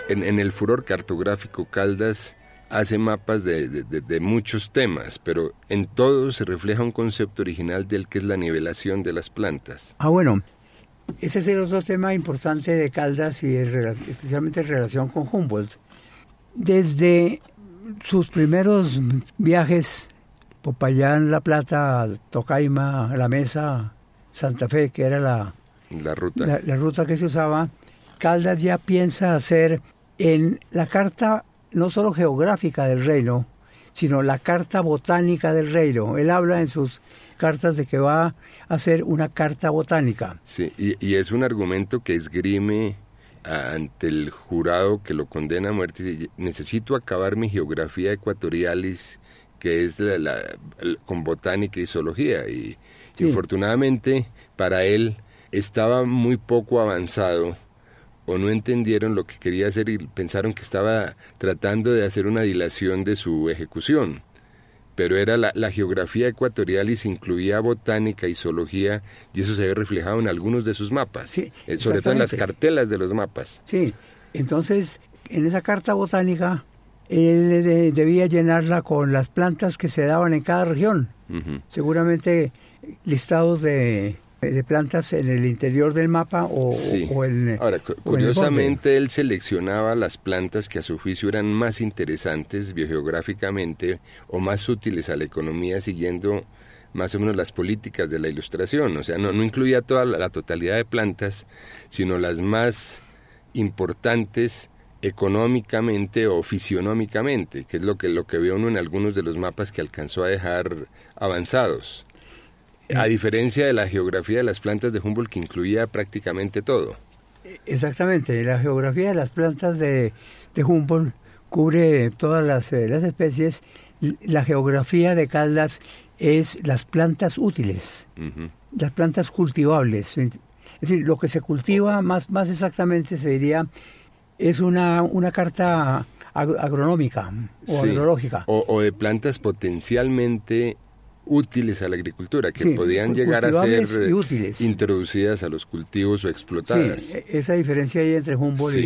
En el furor cartográfico, Caldas hace mapas de muchos temas, pero en todos se refleja un concepto original del que es la nivelación de las plantas. Bueno, ese es el otro tema importante de Caldas y especialmente en relación con Humboldt. Desde sus primeros viajes, Popayán, La Plata, Tocaima, La Mesa, Santa Fe, que era la ruta que se usaba, Caldas ya piensa hacer en la carta no solo geográfica del reino, sino la carta botánica del reino. Él habla en sus cartas de que va a hacer una carta botánica. Sí, y es un argumento que esgrime ante el jurado que lo condena a muerte. Necesito acabar mi geografía equatorialis, que es con botánica y zoología. Y infortunadamente para él estaba muy poco avanzado, o no entendieron lo que quería hacer y pensaron que estaba tratando de hacer una dilación de su ejecución. Pero era la geografía ecuatorialis, incluía botánica y zoología, y eso se ve reflejado en algunos de sus mapas, sí, sobre todo en las cartelas de los mapas. Sí, entonces en esa carta botánica él debía llenarla con las plantas que se daban en cada región. Uh-huh. Seguramente listados de plantas en el interior del mapa Ahora, curiosamente él seleccionaba las plantas que a su juicio eran más interesantes biogeográficamente o más útiles a la economía, siguiendo más o menos las políticas de la Ilustración. O sea, no incluía toda la totalidad de plantas, sino las más importantes económicamente o fisionómicamente, que es lo que ve uno en algunos de los mapas que alcanzó a dejar avanzados. A diferencia de la geografía de las plantas de Humboldt, que incluía prácticamente todo. Exactamente, la geografía de las plantas de Humboldt cubre todas las especies. La geografía de Caldas es las plantas útiles, uh-huh, las plantas cultivables. Es decir, lo que se cultiva más exactamente se diría es una carta agronómica o agrológica. O de plantas potencialmente útiles a la agricultura, que podían llegar a ser introducidas a los cultivos o explotadas. Sí, esa diferencia hay entre Humboldt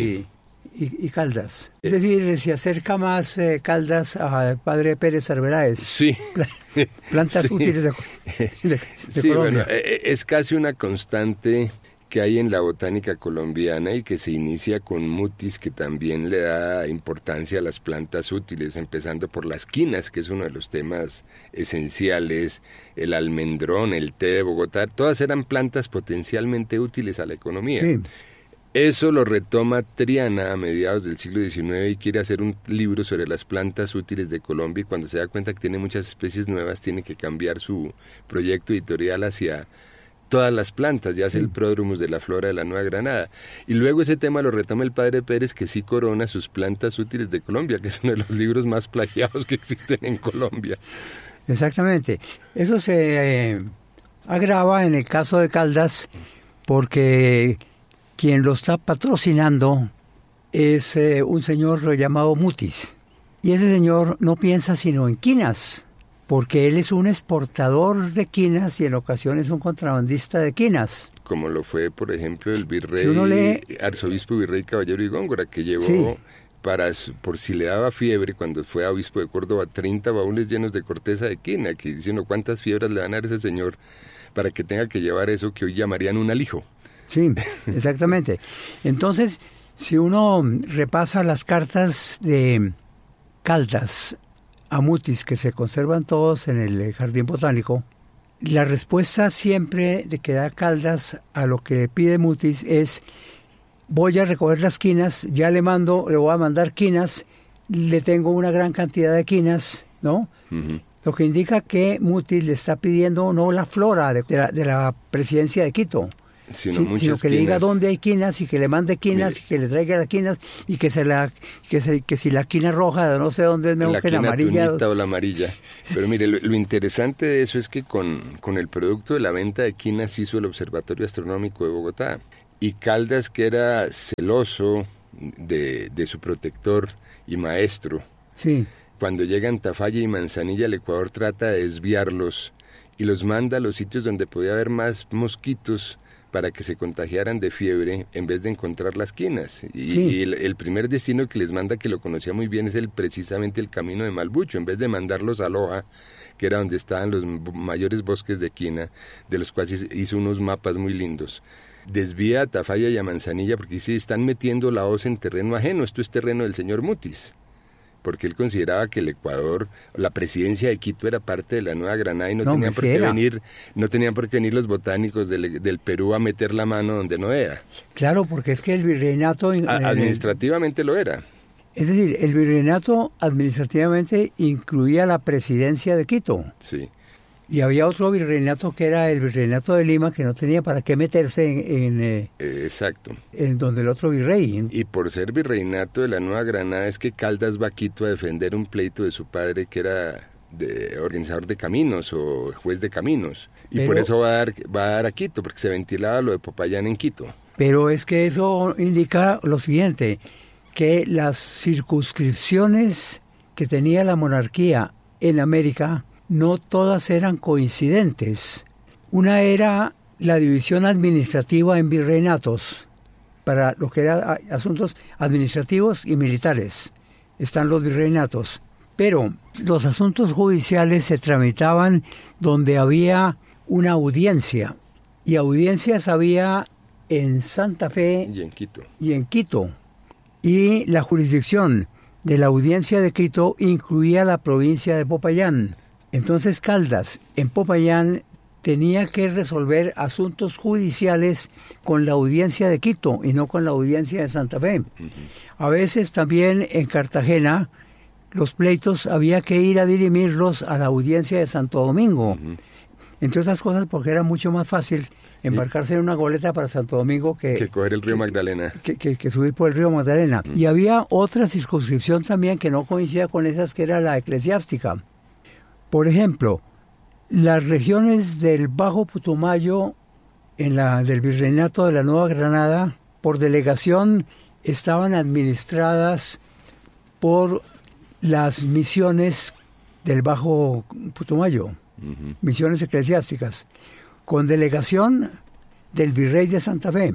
y Caldas. Es decir, se acerca más Caldas al padre Pérez Arbeláez. Sí. Plantas útiles de Colombia. Bueno, es casi una constante que hay en la botánica colombiana y que se inicia con Mutis, que también le da importancia a las plantas útiles, empezando por las quinas, que es uno de los temas esenciales, el almendrón, el té de Bogotá, todas eran plantas potencialmente útiles a la economía. Sí. Eso lo retoma Triana a mediados del siglo XIX y quiere hacer un libro sobre las plantas útiles de Colombia, y cuando se da cuenta que tiene muchas especies nuevas, tiene que cambiar su proyecto editorial hacia todas las plantas, ya hace el Prodromus de la flora de la Nueva Granada. Y luego ese tema lo retoma el padre Pérez, que sí corona sus plantas útiles de Colombia, que es uno de los libros más plagiados que existen en Colombia. Exactamente. Eso se agrava en el caso de Caldas, porque quien lo está patrocinando es un señor llamado Mutis. Y ese señor no piensa sino en quinas, porque él es un exportador de quinas y en ocasiones un contrabandista de quinas. Como lo fue, por ejemplo, el virrey, arzobispo virrey Caballero y Góngora, que llevó por si le daba fiebre, cuando fue obispo de Córdoba, 30 baúles llenos de corteza de quina, que diciendo cuántas fiebres le van a dar a ese señor para que tenga que llevar eso que hoy llamarían un alijo. Sí, exactamente. Entonces, si uno repasa las cartas de Caldas a Mutis, que se conservan todos en el Jardín Botánico, la respuesta siempre de que da Caldas a lo que pide Mutis es: voy a recoger las quinas, ya le voy a mandar quinas, le tengo una gran cantidad de quinas, ¿no? Uh-huh. Lo que indica que Mutis le está pidiendo no la flora de la presidencia de Quito, sino que le diga dónde hay quinas y que le mande quinas. Mire, y que le traiga las quinas y que si la quina roja no sé dónde es mejor que la amarilla. La o la amarilla. Pero mire, lo interesante de eso es que con el producto de la venta de quinas hizo el Observatorio Astronómico de Bogotá. Y Caldas, que era celoso de su protector y maestro, cuando llegan Tafalla y Manzanilla al Ecuador, trata de desviarlos y los manda a los sitios donde podía haber más mosquitos para que se contagiaran de fiebre en vez de encontrar las quinas. Y, Sí. y el primer destino que les manda, que lo conocía muy bien, es precisamente el camino de Malbucho, en vez de mandarlos a Loja, que era donde estaban los mayores bosques de quina, de los cuales hizo unos mapas muy lindos. Desvía a Tafalla y a Manzanilla porque dice, están metiendo la hoz en terreno ajeno, esto es terreno del señor Mutis, porque él consideraba que el Ecuador, la presidencia de Quito era parte de la Nueva Granada y no tenían por qué venir los botánicos del Perú a meter la mano donde no era. Claro, porque es que el virreinato... Administrativamente lo era. Es decir, el virreinato administrativamente incluía la presidencia de Quito. Sí. Y había otro virreinato que era el virreinato de Lima, que no tenía para qué meterse exacto. En donde el otro virrey. Y por ser virreinato de la Nueva Granada es que Caldas va a Quito a defender un pleito de su padre que era organizador de caminos o juez de caminos. Y por eso va a dar a Quito, porque se ventilaba lo de Popayán en Quito. Pero es que eso indica lo siguiente, que las circunscripciones que tenía la monarquía en América no todas eran coincidentes. Una era la división administrativa en virreinatos, para lo que eran asuntos administrativos y militares. Están los virreinatos. Pero los asuntos judiciales se tramitaban donde había una audiencia. Y audiencias había en Santa Fe y en Quito. Y la jurisdicción de la audiencia de Quito incluía la provincia de Popayán. Entonces Caldas, en Popayán, tenía que resolver asuntos judiciales con la audiencia de Quito y no con la audiencia de Santa Fe. A veces también en Cartagena, los pleitos había que ir a dirimirlos a la audiencia de Santo Domingo. Entre otras cosas porque era mucho más fácil embarcarse en una goleta para Santo Domingo que coger el río Magdalena. Que subir por el río Magdalena. Y había otra circunscripción también que no coincidía con esas, que era la eclesiástica. Por ejemplo, las regiones del Bajo Putumayo, del Virreinato de la Nueva Granada, por delegación estaban administradas por las misiones del Bajo Putumayo, misiones eclesiásticas, con delegación del Virrey de Santa Fe.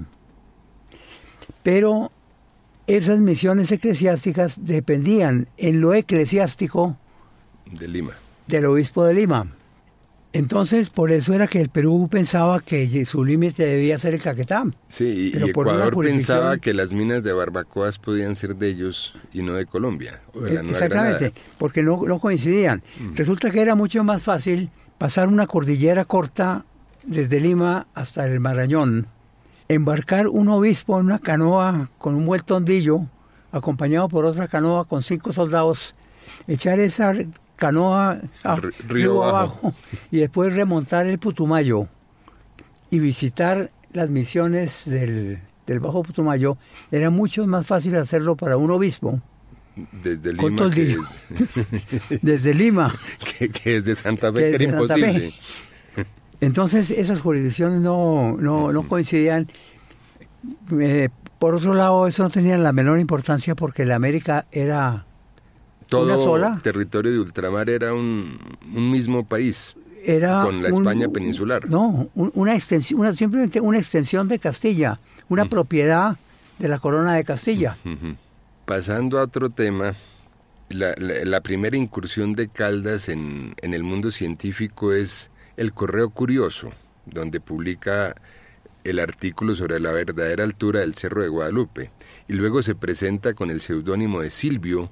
Pero esas misiones eclesiásticas dependían en lo eclesiástico de Lima, del obispo de Lima. Entonces, por eso era que el Perú pensaba que su límite debía ser el Caquetá. Sí, y Ecuador pensaba que las minas de barbacoas podían ser de ellos y no de Colombia, o de la Nueva Exactamente, Granada. Porque no coincidían. Resulta que era mucho más fácil pasar una cordillera corta desde Lima hasta el Marañón, embarcar un obispo en una canoa con un buen tondillo, acompañado por otra canoa con 5 soldados, echar esa canoa río abajo y después remontar el Putumayo y visitar las misiones del Bajo Putumayo. Era mucho más fácil hacerlo para un obispo desde Lima desde Lima que desde Santa Fe, que era imposible. Entonces esas jurisdicciones no coincidían. Por otro lado, eso no tenía la menor importancia porque la América era todo una sola. Territorio de ultramar era un mismo país, era con la España peninsular. No, simplemente una extensión de Castilla, una propiedad de la corona de Castilla. Pasando a otro tema, la primera incursión de Caldas en el mundo científico es el Correo Curioso, donde publica el artículo sobre la verdadera altura del Cerro de Guadalupe, y luego se presenta con el seudónimo de Silvio,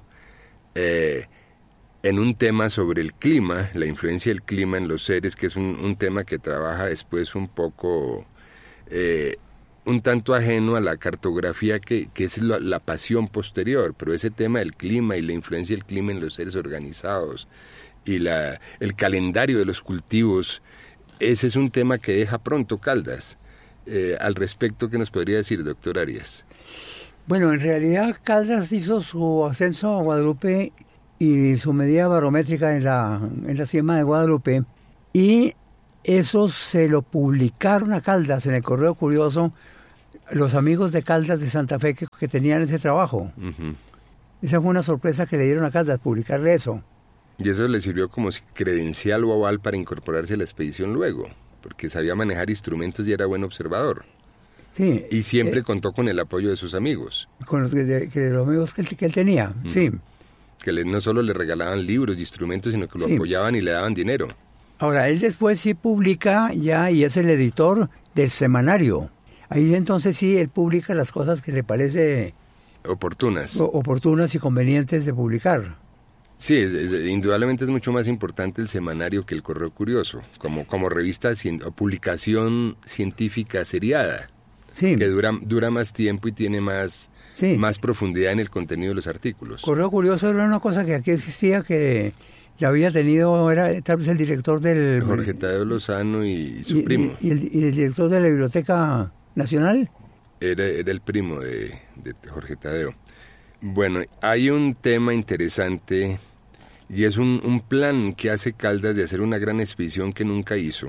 en un tema sobre el clima, la influencia del clima en los seres, que es un tema que trabaja después un poco, un tanto ajeno a la cartografía que es la pasión posterior, pero ese tema del clima y la influencia del clima en los seres organizados y el calendario de los cultivos, ese es un tema que deja pronto Caldas. Al respecto, ¿qué nos podría decir, doctor Arias? Bueno, en realidad Caldas hizo su ascenso a Guadalupe y su medida barométrica en la cima de Guadalupe, y eso se lo publicaron a Caldas en el Correo Curioso los amigos de Caldas de Santa Fe que tenían ese trabajo. Esa fue una sorpresa que le dieron a Caldas, publicarle eso. Y eso le sirvió como credencial o aval para incorporarse a la expedición luego. porque sabía manejar instrumentos y era buen observador. Sí. Y siempre contó con el apoyo de sus amigos. Con los amigos que él tenía, sí. Que no solo le regalaban libros y instrumentos, sino que lo apoyaban y le daban dinero. Ahora, él después sí publica ya y es el editor del semanario. Ahí entonces sí, él publica las cosas que le parece oportunas y convenientes de publicar. Sí, indudablemente es mucho más importante el semanario que el Correo Curioso, como revista o publicación científica seriada, sí, que dura más tiempo y tiene más profundidad en el contenido de los artículos. Correo Curioso era una cosa que aquí existía, que ya había tenido, era tal vez el director del... Jorge Tadeo Lozano y su primo. ¿Y el director de la Biblioteca Nacional? Era el primo de Jorge Tadeo. Bueno, hay un tema interesante y es un plan que hace Caldas de hacer una gran expedición que nunca hizo.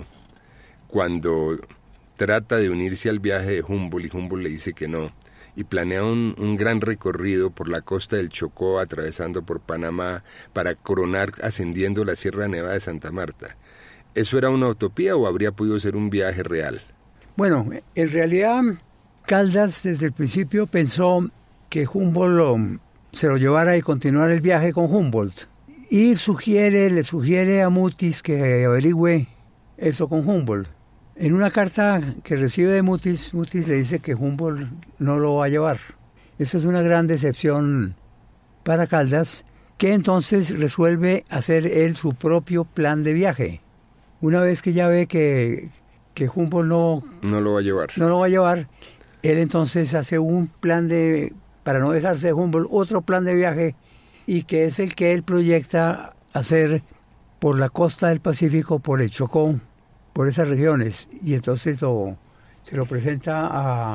Cuando trata de unirse al viaje de Humboldt y Humboldt le dice que no, y planea un gran recorrido por la costa del Chocó, atravesando por Panamá, para coronar ascendiendo la Sierra Nevada de Santa Marta. ¿Eso era una utopía o habría podido ser un viaje real? Bueno, en realidad Caldas desde el principio pensó que Humboldt se lo llevara y continuara el viaje con Humboldt. Y le sugiere a Mutis que averigüe eso con Humboldt. En una carta que recibe de Mutis le dice que Humboldt no lo va a llevar. Eso es una gran decepción para Caldas, que entonces resuelve hacer él su propio plan de viaje. Una vez que ya ve que Humboldt no lo va a llevar, él entonces hace un plan para no dejarse de Humboldt, otro plan de viaje, y que es el que él proyecta hacer por la costa del Pacífico, por el Chocó, por esas regiones, y entonces se lo presenta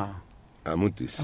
a Mutis.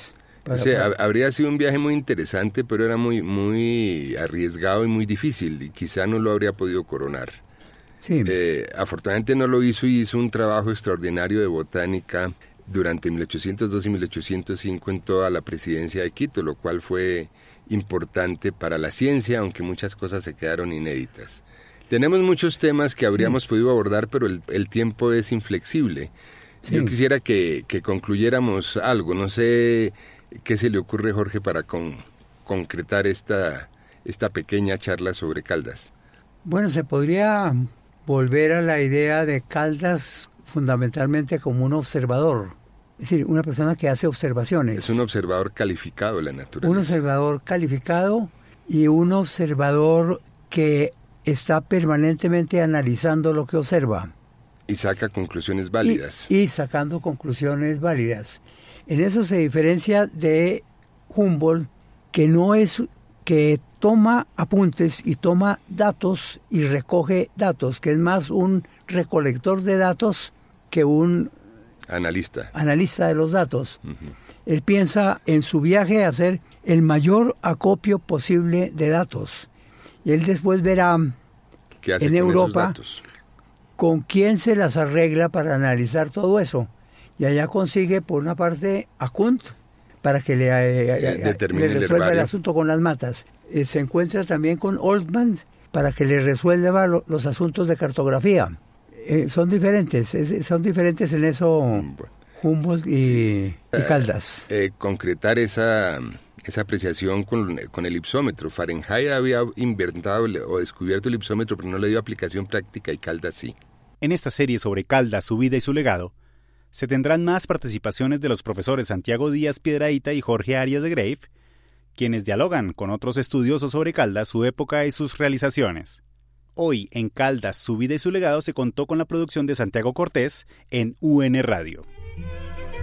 Habría sido un viaje muy interesante, pero era muy, muy arriesgado y muy difícil, y quizá no lo habría podido coronar. Sí. Afortunadamente no lo hizo y hizo un trabajo extraordinario de botánica durante 1802 y 1805 en toda la presidencia de Quito, lo cual fue importante para la ciencia, aunque muchas cosas se quedaron inéditas. Tenemos muchos temas que habríamos podido abordar, pero el tiempo es inflexible. Sí. Yo quisiera que concluyéramos algo. No sé qué se le ocurre, Jorge, para concretar esta pequeña charla sobre Caldas. Bueno, se podría volver a la idea de Caldas fundamentalmente como un observador. Es decir, una persona que hace observaciones. Es un observador calificado de la naturaleza. Un observador calificado y un observador que está permanentemente analizando lo que observa. Y saca conclusiones válidas. Y sacando conclusiones válidas. En eso se diferencia de Humboldt, que toma apuntes y toma datos y recoge datos, que es más un recolector de datos que un analista de los datos. Uh-huh. Él piensa en su viaje hacer el mayor acopio posible de datos. Y él después verá en Europa con quién se las arregla para analizar todo eso. Y allá consigue, por una parte, a Kunt, para que le resuelva el asunto con las matas. Se encuentra también con Oldman, para que le resuelva los asuntos de cartografía. Son diferentes en eso Humboldt y Caldas. Concretar esa apreciación con el ipsómetro. Fahrenheit había inventado o descubierto el ipsómetro, pero no le dio aplicación práctica, y Caldas sí. En esta serie sobre Caldas, su vida y su legado, se tendrán más participaciones de los profesores Santiago Díaz Piedrahita y Jorge Arias de Grave, quienes dialogan con otros estudiosos sobre Caldas, su época y sus realizaciones. Hoy, en Caldas, su vida y su legado, se contó con la producción de Santiago Cortés en UN Radio.